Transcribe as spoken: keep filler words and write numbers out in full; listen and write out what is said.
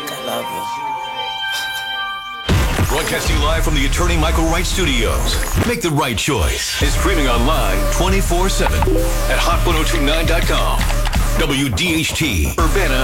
I love you. Broadcasting live from the Attorney Michael Wright Studios. Make the right choice. Is streaming online twenty-four seven at hot ten twenty-nine dot com. W D H T Urbana.